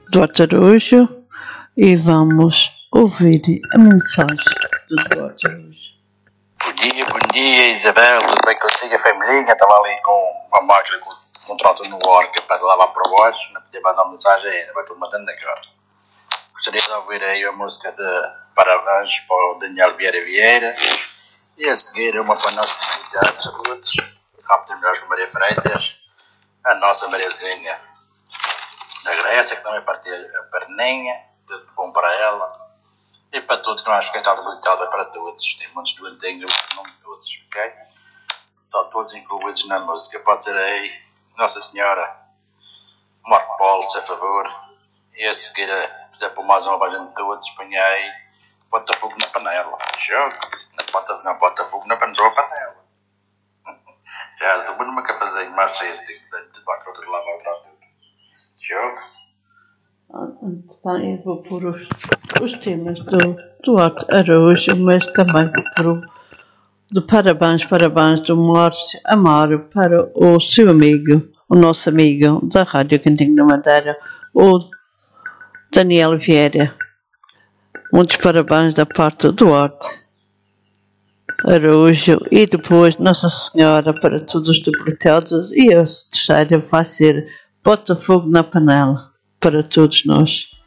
Duarte Araújo e vamos ouvir a mensagem do Duarte Araújo. Bom dia Isabel, tudo bem consigo? A família estava ali com a máquina com o troço no orca para lavar para baixo, não podia mandar mensagem ainda, vai tudo mandando agora. Gostaria de ouvir aí a música de Parabéns para o Daniel Vieira e a seguir uma para nossos convidados todos, Rápido Melhores com Maria Freitas, a nossa Mariazinha da Grécia, que também partiu a perninha, tudo bom para ela. E para todos que não acham que está debilitada, para todos. Tem muitos doentinhos, não todos, ok? Estão todos incluídos na música. Pode ser aí Nossa Senhora, Marco Paulo, se a favor. E a seguir, por exemplo, mais uma vez de todos, põe aí Bota Fogo na Panela. Jogue-se. Não bota fogo na panela. Já estou bem numa cafazinha, mais cedo, de baixo, outro lado, outra tudo. Jogue-se. Então eu vou pôr os temas do Duarte Araújo, mas também vou pôr de parabéns do Márcio Amaro para o seu amigo, o nosso amigo da Rádio Cantinho da Madeira, o Daniel Vieira. Muitos parabéns da parte do Duarte Araújo e depois Nossa Senhora para todos os debilitados e a terceira vai ser Bota Fogo na Panela para todos nós.